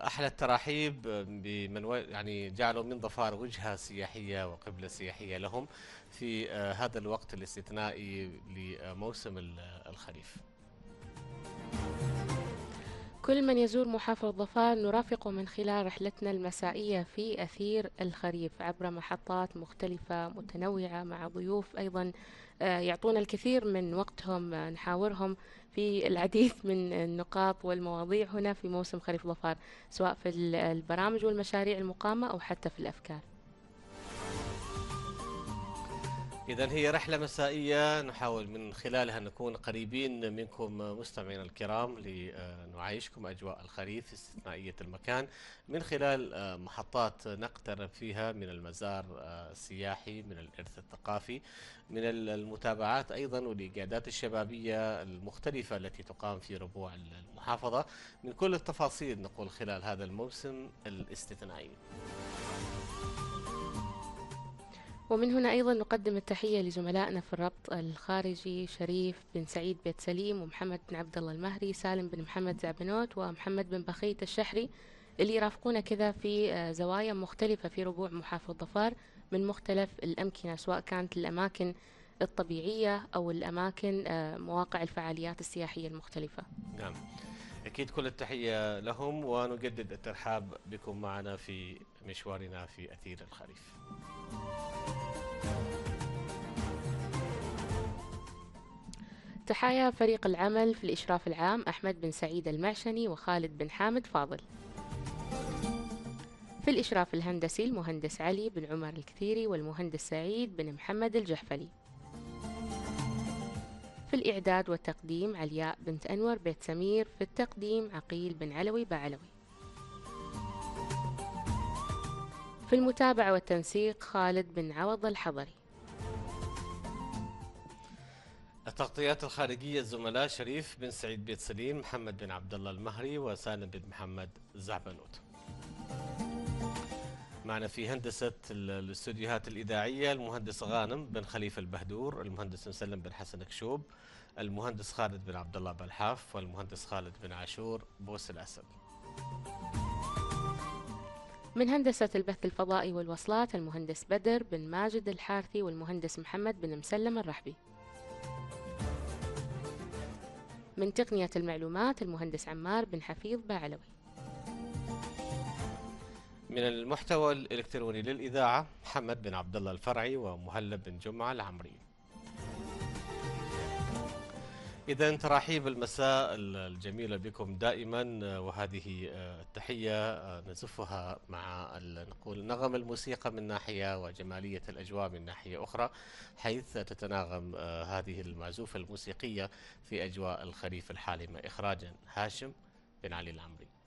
أحلى التراحيب بمن يعني جعلوا من ظفار وجهة سياحية وقبلة سياحية لهم في هذا الوقت الاستثنائي لموسم الخريف. كل من يزور محافظة ظفار نرافقه من خلال رحلتنا المسائية في أثير الخريف عبر محطات مختلفة متنوعة مع ضيوف أيضا يعطونا الكثير من وقتهم، نحاورهم في العديد من النقاط والمواضيع هنا في موسم خريف ظفار، سواء في البرامج والمشاريع المقامة أو حتى في الأفكار. إذا هي رحلة مسائية نحاول من خلالها نكون قريبين منكم مستمعينا الكرام لنعيشكم أجواء الخريف استثنائية المكان من خلال محطات نقترب فيها من المزار السياحي، من الإرث الثقافي، من المتابعات أيضا والإيجادات الشبابية المختلفة التي تقام في ربوع المحافظة، من كل التفاصيل نقول خلال هذا الموسم الاستثنائي. ومن هنا أيضا نقدم التحية لزملائنا في الربط الخارجي، شريف بن سعيد بيت سليم، ومحمد بن عبد الله المهري، سالم بن محمد زعبنوت، ومحمد بن بخيت الشحري، اللي يرافقونا كذا في زوايا مختلفة في ربوع محافظة ظفار من مختلف الأمكنة، سواء كانت الأماكن الطبيعية أو الأماكن مواقع الفعاليات السياحية المختلفة. نعم، أكيد كل التحية لهم ونجدد الترحاب بكم معنا في مشوارنا في أثير الخريف. تحايا فريق العمل في الإشراف العام أحمد بن سعيد المعشني وخالد بن حامد فاضل. في الإشراف الهندسي المهندس علي بن عمر الكثيري والمهندس سعيد بن محمد الجحفلي. في الإعداد والتقديم علياء بنت أنور بيت سمير. في التقديم عقيل بن علوي بعلوي. في المتابعة والتنسيق خالد بن عوض الحضري. التغطيات الخارجية الزملاء شريف بن سعيد بيت سليم، محمد بن عبد الله المهري، وسالم بن محمد زعبنوت. معنا في هندسة الاستوديوهات الإذاعية المهندس غانم بن خليفة البهدور، المهندس مسلم بن حسن كشوب، المهندس خالد بن عبد الله بالحاف، والمهندس خالد بن عاشور بوس الأسد. من هندسة البث الفضائي والوصلات المهندس بدر بن ماجد الحارثي والمهندس محمد بن مسلم الرحبي. من تقنية المعلومات المهندس عمار بن حفيظ باعلوي. من المحتوى الإلكتروني للإذاعة محمد بن عبد الله الفرعي ومهلب بن جمعة العمري. إذا تراحيب المساء الجميلة بكم دائما، وهذه التحية نزفها مع نقول نغم الموسيقى من ناحية وجمالية الأجواء من ناحية أخرى، حيث تتناغم هذه المعزوفة الموسيقية في أجواء الخريف الحالمة. إخراجا هاشم بن علي العمري.